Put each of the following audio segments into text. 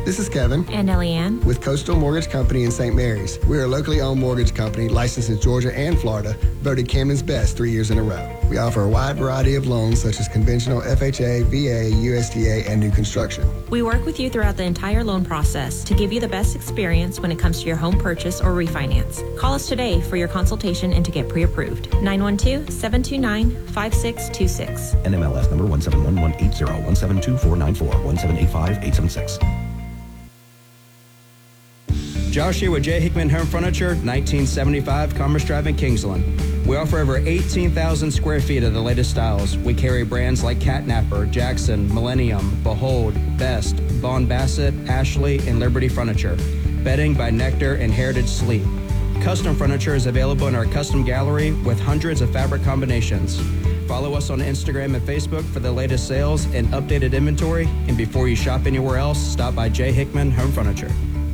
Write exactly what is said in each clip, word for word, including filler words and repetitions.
This is Kevin. And Eliane. With Coastal Mortgage Company in Saint Mary's. We are a locally owned mortgage company licensed in Georgia and Florida, voted Camden's Best three years in a row. We offer a wide variety of loans such as conventional F H A, V A, U S D A, and new construction. We work with you throughout the entire loan process to give you the best experience when it comes to your home purchase or refinance. Call us today for your consultation and to get pre-approved. nine one two, seven two nine, five six two six. N M L S number one seven one one eight zero, one seven two four nine four, one seven eight five eight seven six. Josh here with J. Hickman Home Furniture, nineteen seventy-five Commerce Drive in Kingsland. We offer over eighteen thousand square feet of the latest styles. We carry brands like Catnapper, Jackson, Millennium, Behold, Best, Vaughn Bassett, Ashley, and Liberty Furniture. Bedding by Nectar and Heritage Sleep. Custom furniture is available in our custom gallery with hundreds of fabric combinations. Follow us on Instagram and Facebook for the latest sales and updated inventory. And before you shop anywhere else, stop by J. Hickman Home Furniture.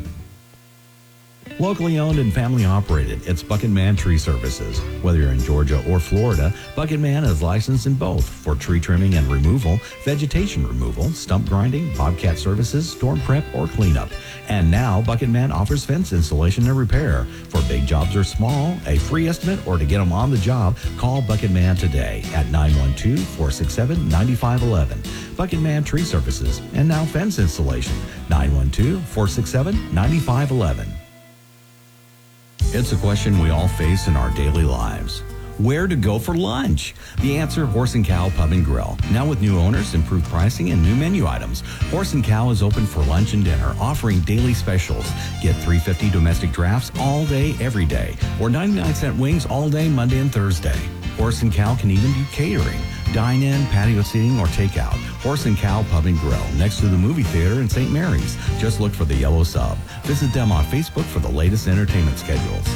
Locally owned and family operated, it's Bucket Man Tree Services. Whether you're in Georgia or Florida, Bucket Man is licensed in both for tree trimming and removal, vegetation removal, stump grinding, bobcat services, storm prep, or cleanup. And now, Bucket Man offers fence installation and repair. For big jobs or small, a free estimate, or to get them on the job, call Bucket Man today at nine one two, four six seven, nine five one one. Bucket Man Tree Services, and now fence installation, nine one two, four six seven, nine five one one. It's a question we all face in our daily lives. Where to go for lunch? The answer, Horse and Cow Pub and Grill. Now with new owners, improved pricing, and new menu items. Horse and Cow is open for lunch and dinner, offering daily specials. Get three fifty domestic drafts all day, every day, or ninety-nine cent wings all day, Monday and Thursday. Horse and Cow can even do catering, dine-in, patio seating, or takeout. Horse and Cow Pub and Grill, next to the movie theater in Saint Mary's. Just look for the yellow sub. Visit them on Facebook for the latest entertainment schedules.